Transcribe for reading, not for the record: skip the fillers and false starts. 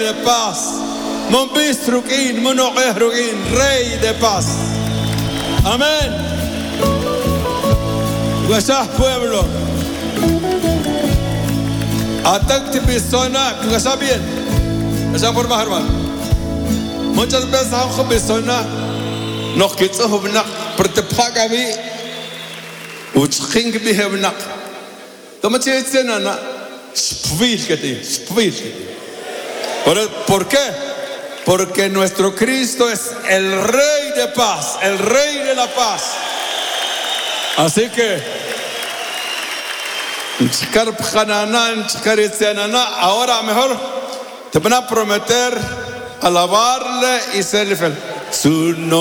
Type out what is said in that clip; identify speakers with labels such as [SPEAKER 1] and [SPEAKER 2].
[SPEAKER 1] de paz. Mon bistruquín, monoquehruquín, Rey de paz. Amén. Guasah pueblo. Atacti bisona, que está bien. Esa por más hermano. Muchas veces aunque bisona, nos quitó hubnak, pero te paga bi, uchking bi hubnak. Toma chiste nana, spvil que te, spvil. ¿Por qué? Porque nuestro Cristo es el Rey de paz, el Rey de la paz. Así que ahora mejor te van a prometer alabarle y serle fiel. Su nombre.